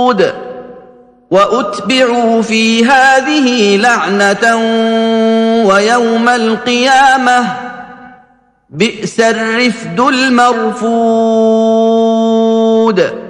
وأتبعوا في هذه لعنة ويوم القيامة بئس الرفد المرفود.